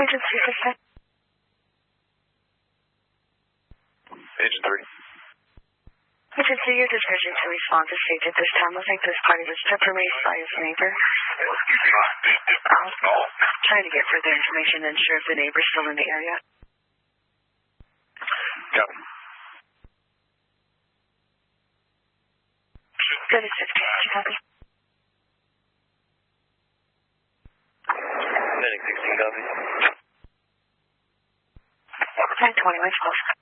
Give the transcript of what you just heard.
Agency 6. Agent 3. Agency, your decision to respond to stage at this time. I think this party was temporarily raised by his neighbor. I'll try to get further information and ensure if the neighbor's still in the area. Copy. Good at 60. Copy. Heading 16, copy. 920, 12.